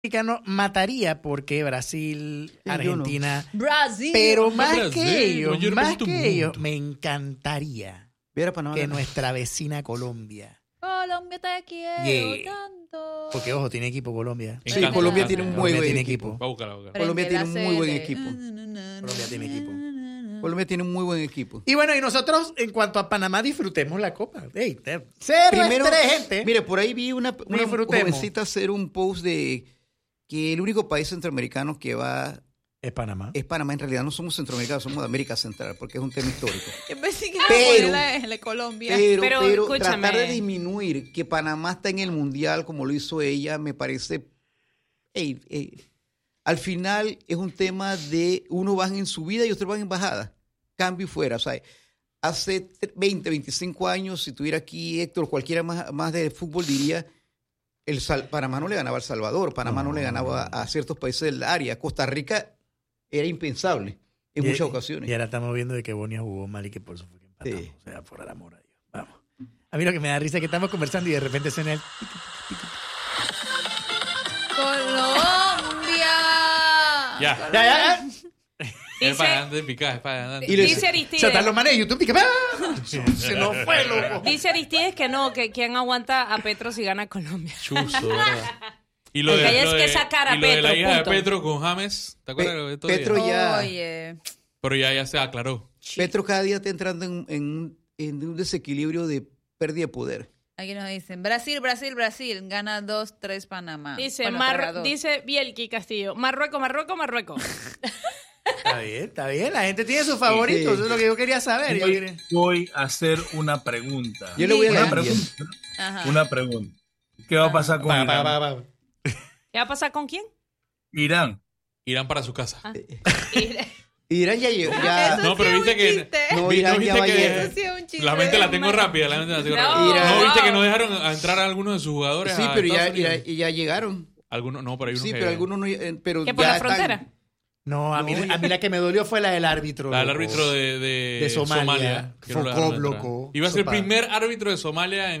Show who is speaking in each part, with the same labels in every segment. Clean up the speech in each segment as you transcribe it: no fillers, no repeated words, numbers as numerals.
Speaker 1: mexicano mataría porque Brasil, Argentina,
Speaker 2: Brasil.
Speaker 1: pero
Speaker 3: No,
Speaker 1: más
Speaker 3: Brasil,
Speaker 1: que ellos,
Speaker 3: mayor
Speaker 1: más
Speaker 3: punto
Speaker 1: que ellos,
Speaker 3: mundo.
Speaker 1: me encantaría
Speaker 4: Viera Panamá
Speaker 1: que
Speaker 4: ganar.
Speaker 1: nuestra vecina Colombia,
Speaker 2: Colombia te quiero
Speaker 1: Yeah.
Speaker 2: tanto.
Speaker 1: porque ojo, tiene equipo Colombia.
Speaker 4: Sí,
Speaker 3: Encanta,
Speaker 4: Colombia
Speaker 3: encanta.
Speaker 4: tiene un muy
Speaker 1: Colombia
Speaker 4: buen
Speaker 1: tiene
Speaker 4: equipo.
Speaker 1: equipo.
Speaker 3: Va a buscarla, va a buscarla.
Speaker 4: Colombia
Speaker 2: Prende
Speaker 4: tiene un
Speaker 2: la
Speaker 4: muy buen
Speaker 2: CL.
Speaker 4: equipo.
Speaker 1: Colombia tiene equipo.
Speaker 4: Colombia tiene un muy buen equipo.
Speaker 1: Y bueno, y nosotros, en cuanto a Panamá, disfrutemos la Copa. Hey, cero estrés, gente.
Speaker 4: Mire, por ahí vi una
Speaker 1: Disfrutemos.
Speaker 4: jovencita hacer un post de que el único país centroamericano que va
Speaker 1: Es Panamá.
Speaker 4: es Panamá. En realidad no somos centroamericanos, somos de América Central, porque es un tema histórico.
Speaker 2: Yo pensé que
Speaker 4: Pero-
Speaker 2: era la Colombia.
Speaker 4: Pero
Speaker 5: escúchame.
Speaker 4: tratar de disminuir que Panamá está en el Mundial como lo hizo ella, me parece... al final es un tema de uno van en subida y otros van en bajada. Cambio y fuera. O sea, hace 20, 25 años, si tuviera aquí Héctor, cualquiera más de fútbol diría, Panamá no le ganaba a El Salvador, Panamá no le ganaba a ciertos países del área. Costa Rica era impensable en muchas ocasiones.
Speaker 1: Y ahora estamos viendo de que Bonia jugó mal y que por eso fue que empatamos.
Speaker 4: Sí.
Speaker 1: O sea, por el amor a Dios. Vamos. A mí lo que me da risa es que estamos conversando y de repente suena el...
Speaker 2: Colombia.
Speaker 3: Ya. Es
Speaker 5: Dice-
Speaker 3: para adelante, picar, es para adelante.
Speaker 4: Y le-
Speaker 5: Dice
Speaker 1: O sea,
Speaker 5: Aristides.
Speaker 1: están los manes de YouTube y que... ¡ah! Se nos fue, loco.
Speaker 5: Dice Aristides que no, que quien aguanta a Petro si gana Colombia.
Speaker 3: Chuzo, ¿verdad? Y lo
Speaker 5: El
Speaker 3: de,
Speaker 5: que hayas
Speaker 3: lo
Speaker 5: que
Speaker 3: de-
Speaker 5: sacar a
Speaker 3: y lo de la
Speaker 5: Petro,
Speaker 3: hija
Speaker 5: punto.
Speaker 3: de Petro con James, ¿te acuerdas de todo
Speaker 4: Petro
Speaker 3: eso?
Speaker 4: ya-
Speaker 2: Oye.
Speaker 3: Pero ya se aclaró.
Speaker 4: Petro cada día está entrando en un desequilibrio de pérdida de poder.
Speaker 2: Aquí nos dicen, Brasil, gana 2-3 Panamá.
Speaker 5: Dice,
Speaker 2: Bueno, para dos.
Speaker 5: dice Bielki Castillo, Marruecos.
Speaker 1: Está bien. La gente tiene sus favoritos.
Speaker 4: Sí.
Speaker 1: Eso es lo que yo quería saber. Yo quería-
Speaker 6: Voy a hacer una pregunta.
Speaker 4: Yo le voy a
Speaker 6: una
Speaker 4: la
Speaker 6: pregunta.
Speaker 2: Ajá.
Speaker 6: Una pregunta. ¿Qué va a pasar con
Speaker 1: Pa,
Speaker 6: Irán?
Speaker 1: pa, pa, pa.
Speaker 5: ¿Qué va a pasar con quién?
Speaker 6: Irán.
Speaker 3: Irán para su casa.
Speaker 4: Irán ya llegó. Ya,
Speaker 2: Eso
Speaker 3: No, pero
Speaker 2: sí es
Speaker 3: viste
Speaker 2: un
Speaker 3: que...
Speaker 2: chiste.
Speaker 4: No,
Speaker 3: vi-
Speaker 4: Irán
Speaker 3: ¿no
Speaker 4: ya
Speaker 3: viste
Speaker 4: va a
Speaker 3: que...
Speaker 4: llegar.
Speaker 2: Eso sí es un chiste,
Speaker 3: La mente la tengo
Speaker 2: hermano.
Speaker 3: rápida, la mente la tengo
Speaker 5: No,
Speaker 3: rápida. ¿No
Speaker 4: Irán.
Speaker 3: viste que no dejaron a entrar a algunos de sus jugadores
Speaker 4: sí,
Speaker 3: a
Speaker 4: pero
Speaker 3: Estados Unidos?
Speaker 4: ya llegaron.
Speaker 3: Algunos, no, pero hay unos
Speaker 4: Sí,
Speaker 3: que...
Speaker 4: pero algunos no. Pero
Speaker 5: ¿Qué, por
Speaker 4: ya
Speaker 5: la
Speaker 4: están-
Speaker 5: frontera?
Speaker 1: No, a mí la que me dolió fue la del árbitro.
Speaker 3: La del
Speaker 1: loco.
Speaker 3: árbitro de
Speaker 1: Somalia.
Speaker 3: que no lo
Speaker 1: Focó,
Speaker 3: dejaron entrar.
Speaker 1: loco.
Speaker 3: Iba a ser el
Speaker 1: Sopa.
Speaker 3: primer árbitro de Somalia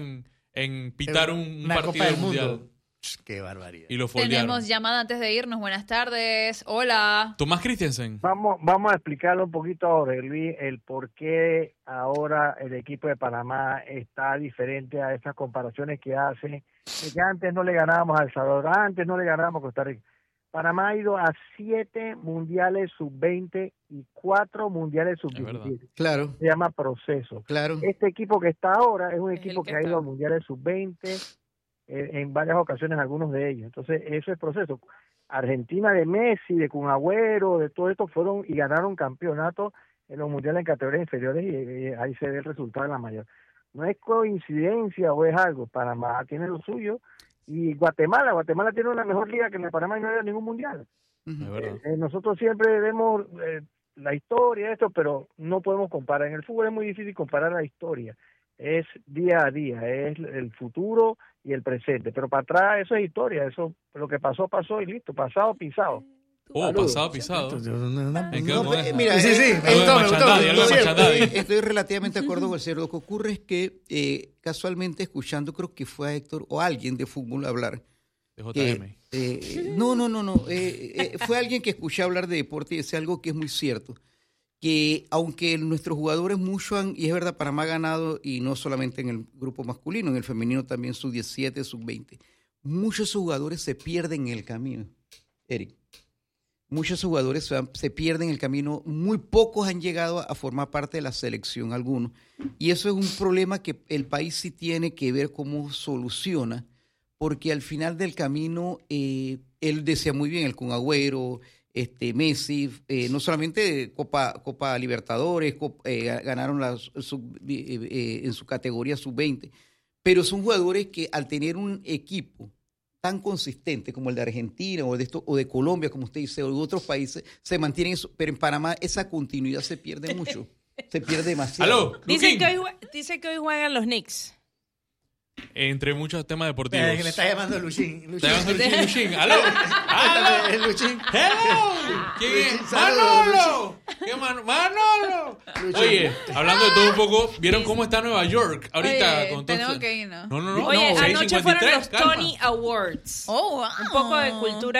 Speaker 3: en pitar un
Speaker 1: Una
Speaker 3: partido
Speaker 1: Copa del
Speaker 3: mundial.
Speaker 1: Mundo. Qué barbaridad.
Speaker 3: Y lo foldearon.
Speaker 2: Tenemos llamada antes de irnos. Buenas tardes. Hola.
Speaker 3: Tomás Christensen.
Speaker 7: Vamos a explicarle un poquito a Jorge Luis el por qué ahora el equipo de Panamá está diferente a esas comparaciones que hace, de que antes no le ganábamos a El Salvador, antes no le ganábamos a Costa Rica. Panamá ha ido a 7 mundiales sub-20 y 4 mundiales sub-17.
Speaker 4: Claro,
Speaker 7: Se llama proceso.
Speaker 4: claro.
Speaker 7: Este equipo que está ahora es un
Speaker 2: Es el
Speaker 7: equipo
Speaker 2: que
Speaker 7: que ha ido
Speaker 2: está.
Speaker 7: a mundiales sub-20 en varias ocasiones, algunos de ellos. Entonces, eso es proceso. Argentina de Messi, de Kun Agüero, de todo esto fueron y ganaron campeonatos en los mundiales en categorías inferiores y ahí se ve el resultado en la mayor. No es coincidencia o es algo. Panamá tiene lo suyo y Guatemala tiene una mejor liga que la de Panamá y no ha ido a ningún mundial.
Speaker 3: Es verdad.
Speaker 7: Nosotros siempre vemos la historia, esto, pero no podemos comparar. En el fútbol es muy difícil comparar la historia. Es día a día, es el futuro y el presente. Pero para atrás eso es historia, eso lo que pasó, pasó y listo, pasado, pisado.
Speaker 3: Oh,
Speaker 7: Saludos.
Speaker 3: pasado pisado. Me quedo
Speaker 4: No,
Speaker 3: con
Speaker 4: pues,
Speaker 3: eso.
Speaker 4: mira,
Speaker 1: Sí, sí, me
Speaker 3: Algo
Speaker 1: gustó,
Speaker 3: de
Speaker 1: me gustó.
Speaker 3: Machandadi, algo de
Speaker 1: Sí,
Speaker 3: Machandadi.
Speaker 4: estoy relativamente de acuerdo con el señor. Lo que ocurre es que casualmente escuchando, creo que fue a Héctor o a alguien de fútbol hablar.
Speaker 3: De
Speaker 4: que,
Speaker 3: JM.
Speaker 4: no. Fue alguien que escuché hablar de deporte y decía algo que es muy cierto. Que aunque nuestros jugadores mucho han, y es verdad, Panamá ha ganado, y no solamente en el grupo masculino, en el femenino también sub-17, sub-20, muchos de esos jugadores se pierden en el camino, Eric. Muchos de esos jugadores se pierden en el camino, muy pocos han llegado a formar parte de la selección, algunos. Y eso es un problema que el país sí tiene que ver cómo soluciona, porque al final del camino, él decía muy bien, el Kun Agüero, Messi, no solamente Copa Libertadores, ganaron en su categoría sub-20, pero son jugadores que al tener un equipo tan consistente como el de Argentina o de Colombia, como usted dice, o de otros países, se mantienen eso, pero en Panamá esa continuidad se pierde mucho, se pierde demasiado.
Speaker 3: ¡Aló!
Speaker 5: Dicen
Speaker 3: Luquín.
Speaker 5: que hoy juegan los Knicks.
Speaker 3: Entre muchos temas deportivos.
Speaker 1: Que me está llamando Luchín.
Speaker 3: ¿Te llamas Luchín? ¿Aló? ¡Aló!
Speaker 1: Luchín.
Speaker 3: ¡Hello! ¿Quién es?
Speaker 1: Luchín, saludos,
Speaker 3: ¡Manolo! ¿Qué Manolo? Oye, hablando de todo un poco, ¿vieron cómo está Nueva York ahorita?
Speaker 2: Oye,
Speaker 3: con todo
Speaker 2: tenemos
Speaker 3: esto?
Speaker 2: que irnos.
Speaker 3: No.
Speaker 5: Oye, anoche
Speaker 3: 6:53,
Speaker 5: fueron los
Speaker 3: calma.
Speaker 5: Tony Awards.
Speaker 2: Oh, wow.
Speaker 5: Un poco de cultura